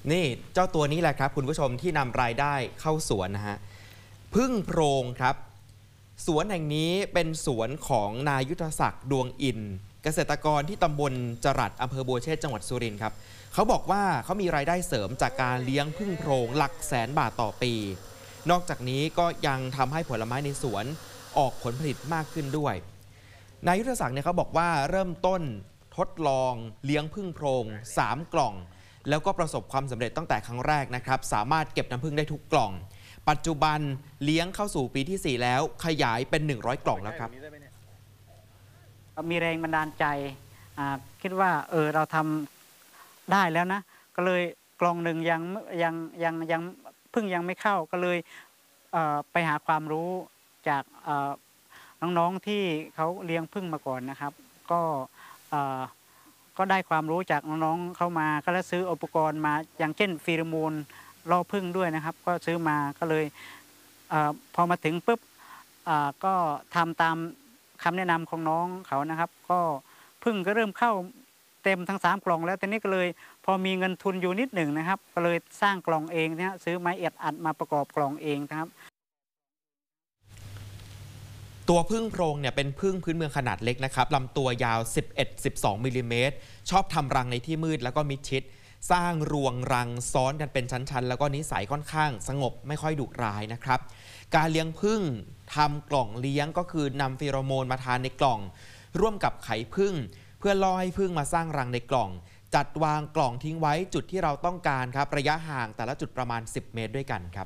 นี่เจ้าตัวนี้แหละครับคุณผู้ชมที่นำรายได้เข้าสวนนะฮะพึ่งโพรงครับสวนแห่งนี้เป็นสวนของนายยุทธศักดิ์ดวงอินเกษตรกรที่ตำบลจรัสอำเภอบัวเชษจังหวัดสุรินทร์ครับเขาบอกว่าเขามีรายได้เสริมจากการเลี้ยงพึ่งโพรงหลักแสนบาทต่อปีนอกจากนี้ก็ยังทำให้ผลไม้ในสวนออกผลผลิตมากขึ้นด้วยนายยุทธศักดิ์เนี่ยเขาบอกว่าเริ่มต้นทดลองเลี้ยงพึ่งโพรง3 กล่องแล้วก็ประสบความสำเร็จตั้งแต่ครั้งแรกนะครับสามารถเก็บน้ำผึ้งได้ทุกกล่องปัจจุบันเลี้ยงเข้าสู่ปีที่ 4 แล้วขยายเป็น100 กล่องแล้วครับมีแรงบันดาลใจคิดว่าเราทำได้แล้วนะก็เลยกล่องหนึ่งยังพึ่งยังไม่เข้าก็เลยไปหาความรู้จากน้องๆที่เขาเลี้ยงผึ้งมาก่อนนะครับก็ได้ความรู้จากน้องๆเข้ามาก็แล้วซื้ออุปกรณ์มาอย่างเช่นฟีโรโมนล่อผึ้งด้วยนะครับก็ซื้อมาก็เลยพอมาถึงปุ๊บก็ทำตามคำแนะนำของน้องเขานะครับก็ผึ้งก็เริ่มเข้าเต็มทั้ง3 กล่องแล้วแต่นี้ก็เลยพอมีเงินทุนอยู่นิดหนึ่งนะครับก็เลยสร้างกล่องเองนะฮะซื้อไม้อัดมาประกอบกล่องเองนะครับตัวพึ่งโพรงเนี่ยเป็นพึ่งพื้นเมืองขนาดเล็กนะครับลำตัวยาว 11-12 มิลลิเมตรชอบทำรังในที่มืดแล้วก็มิดชิดสร้างรวงรังซ้อนกันเป็นชั้นๆแล้วก็นิสัยค่อนข้างสงบไม่ค่อยดุร้ายนะครับการเลี้ยงผึ้งทำกล่องเลี้ยงก็คือนำฟีโรโมนมาทานในกล่องร่วมกับไข่ผึ้งเพื่อล่อให้ผึ้งมาสร้างรังในกล่องจัดวางกล่องทิ้งไว้จุดที่เราต้องการครับระยะห่างแต่ละจุดประมาณ10 เมตรด้วยกันครับ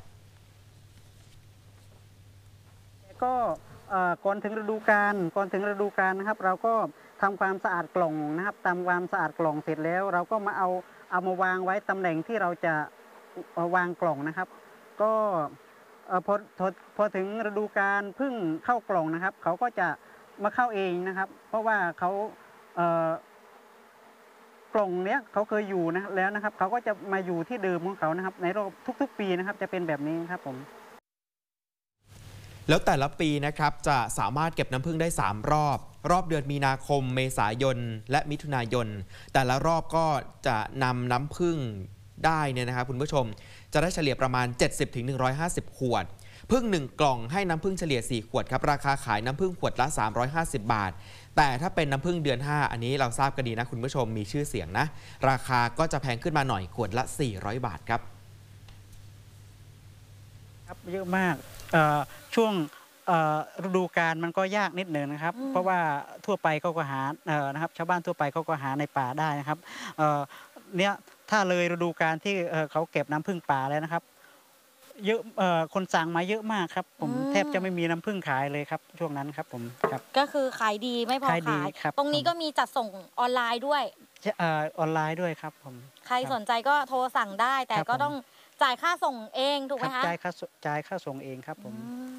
ก็ก่อนถึงฤดูกาลนะครับเราก็ทำความสะอาดกล่องนะครับทำความสะอาดกล่องเสร็จแล้วเราก็มาเอามาวางไว้ตำแหน่งที่เราจะวางกล่องนะครับก็พอถึงฤดูกาลผึ้งเข้ากล่องนะครับเขาก็จะมาเข้าเองนะครับเพราะว่าเขากล่องเนี้ยเขาเคยอยู่นะแล้วนะครับเขาก็จะมาอยู่ที่เดิมของเขานะครับในรอบทุกๆปีนะครับจะเป็นแบบนี้ครับผมแล้วแต่ละปีนะครับจะสามารถเก็บน้ำผึ้งได้3 รอบเดือนมีนาคมเมษายนและมิถุนายนแต่ละรอบก็จะนำน้ำผึ้งได้เนี่ยนะครับคุณผู้ชมจะได้เฉลี่ยประมาณ 70-150 ขวดผึ้ง1 กล่องให้น้ำผึ้งเฉลี่ย4 ขวดครับราคาขายน้ำผึ้งขวดละ350 บาทแต่ถ้าเป็นน้ำผึ้งเดือน 5อันนี้เราทราบกันดีนะคุณผู้ชมมีชื่อเสียงนะราคาก็จะแพงขึ้นมาหน่อยขวดละ400 บาทครับเยอะมากช่วงฤดูกาลมันก็ยากนิดหนึ่งนะครับเพราะว่าทั่วไปเขาก็หานะครับชาวบ้านทั่วไปเขาก็หาในป่าได้นะครับเนี่ยถ้าเลยฤดูกาลที่เขาเก็บน้ำผึ้งป่าแล้วนะครับเยอะคนสั่งมาเยอะมากครับผมแทบจะไม่มีน้ำผึ้งขายเลยครับช่วงนั้นครับผมครับก็คือขายดีไม่พอขายตรงนี้ก็มีจัดส่งออนไลน์ด้วยออนไลน์ด้วยครับผมใครสนใจก็โทรสั่งได้แต่ก็ต้องจ่ายค่าส่งเองถูกไหมคะจ่ายค่าส่งเองครับผม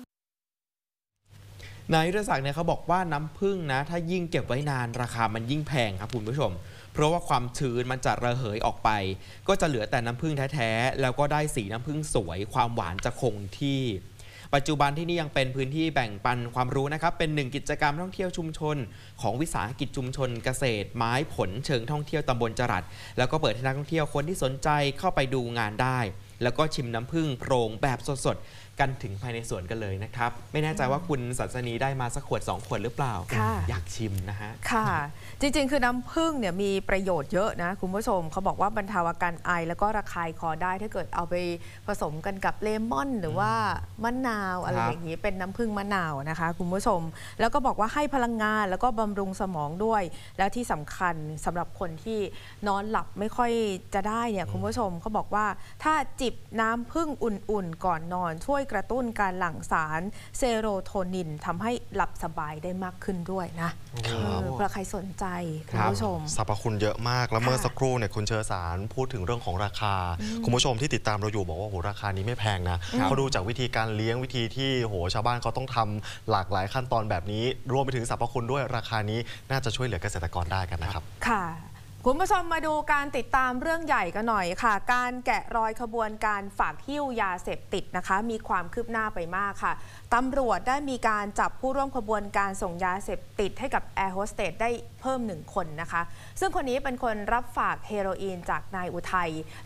นายยุทธศักดิ์เนี่ยเขาบอกว่าน้ำผึ้งนะถ้ายิ่งเก็บไว้นานราคามันยิ่งแพงครับคุณผู้ชมเพราะว่าความชื้นมันจะระเหยออกไปก็จะเหลือแต่น้ำผึ้งแท้ๆแล้วก็ได้สีน้ำผึ้งสวยความหวานจะคงที่ปัจจุบันที่นี่ยังเป็นพื้นที่แบ่งปันความรู้นะครับเป็น1 กิจกรรมท่องเที่ยวชุมชนของวิสาหกิจชุมชนเกษตรไม้ผลเชิงท่องเที่ยวตำบลจรัสแล้วก็เปิดให้นักท่องเที่ยวคนที่สนใจเข้าไปดูงานได้แล้วก็ชิมน้ำผึ้งโพรงแบบสดๆกันถึงภายในสวนกันเลยนะครับไม่แน่ใจว่าคุณสัสนีได้มาสักขวด2 ขวดหรือเปล่าอยากชิมนะฮะค่ะจริงๆคือน้ำผึ้งเนี่ยมีประโยชน์เยอะนะคุณผู้ชมเขาบอกว่าบรรเทาอาการไอแล้วก็ระคายคอได้ถ้าเกิดเอาไปผสมกันกับเลมอนหรือว่ามะนาวอะไรอย่างนี้เป็นน้ำผึ้งมะนาวนะคะคุณผู้ชมแล้วก็บอกว่าให้พลังงานแล้วก็บำรุงสมองด้วยแล้วที่สำคัญสำหรับคนที่นอนหลับไม่ค่อยจะได้เนี่ยคุณผู้ชมเขาบอกว่าถ้าจิบน้ำผึ้งอุ่นๆก่อนนอนช่วยกระตุ้นการหลั่งสารเซโรโทนินทำให้หลับสบายได้มากขึ้นด้วยนะเผื่อใครสนใจคุณผู้ชมสรรพคุณเยอะมากแล้วเมื่อสักครู่เนี่ยคุณเชอสารพูดถึงเรื่องของราคาคุณผู้ชมที่ติดตามเราอยู่บอกว่าโหราคานี้ไม่แพงนะเขาดูจากวิธีการเลี้ยงวิธีที่โหชาวบ้านเขาต้องทำหลากหลายขั้นตอนแบบนี้รวมไปถึงสรรพคุณด้วยราคานี้น่าจะช่วยเหลือเกษตรกรได้กันนะครับค่ะคุณผู้ชมมาดูการติดตามเรื่องใหญ่กันหน่อยค่ะการแกะรอยขบวนการฝากหิ้วยาเสพติดนะคะมีความคืบหน้าไปมากค่ะตำรวจได้มีการจับผู้ร่วมขบวนการส่งยาเสพติดให้กับแอร์โฮสเตสได้เพิ่ม1 คนนะคะซึ่งคนนี้เป็นคนรับฝากเฮโรอีนจากนายอุทัย